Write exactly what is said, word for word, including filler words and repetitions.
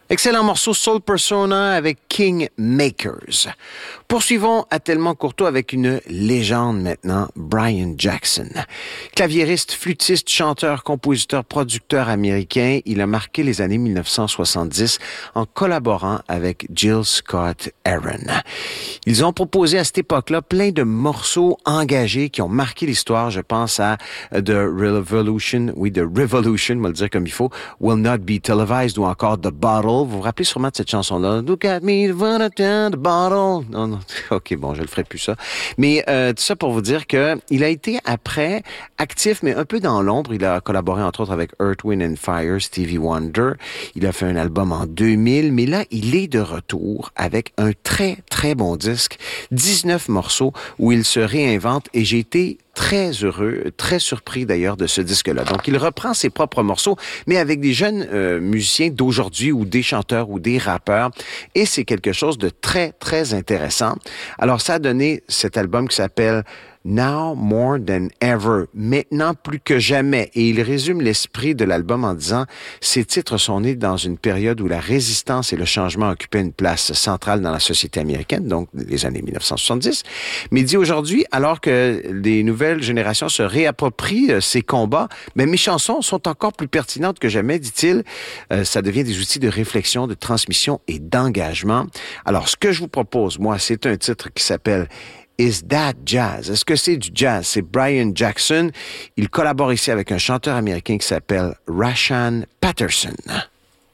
Excellent morceau Soul Persona avec King Makers. Poursuivons à Tellement Courteau avec une légende maintenant, Brian Jackson. Claviériste, flûtiste, chanteur, compositeur, producteur américain, il a marqué les années dix-neuf cent soixante-dix en collaborant avec Jill Scott Heron. Ils ont proposé à cette époque-là plein de morceaux engagés qui ont marqué l'histoire. Je pense à The Revolution, oui, The Revolution, on va le dire comme il faut, Will Not Be Televised ou encore The Bottle. Vous vous rappelez sûrement de cette chanson-là? Look at me, the bottle. Non, non. OK, bon, je le ferai plus ça. Mais euh, tout ça pour vous dire que il a été après actif, mais un peu dans l'ombre. Il a collaboré entre autres avec Earth, Wind and Fire, Stevie Wonder. Il a fait un album en deux mille, mais là, il est de retour avec un très, très bon disque. dix-neuf morceaux où il se réinvente et j'ai été très heureux, très surpris d'ailleurs de ce disque-là. Donc, il reprend ses propres morceaux, mais avec des jeunes euh, musiciens d'aujourd'hui ou des chanteurs ou des rappeurs. Et c'est quelque chose de très, très intéressant. Alors, ça a donné cet album qui s'appelle Now More Than Ever, maintenant plus que jamais. Et il résume l'esprit de l'album en disant « Ces titres sont nés dans une période où la résistance et le changement occupaient une place centrale dans la société américaine, donc les années dix-neuf cent soixante-dix. Mais il dit aujourd'hui, alors que les nouvelles générations se réapproprient ces combats, mais mes chansons sont encore plus pertinentes que jamais, dit-il. Euh, ça devient des outils de réflexion, de transmission et d'engagement. Alors, ce que je vous propose, moi, c'est un titre qui s'appelle Is That Jazz? Est-ce que c'est du jazz? C'est Brian Jackson. Il collabore ici avec un chanteur américain qui s'appelle Rashaan Patterson.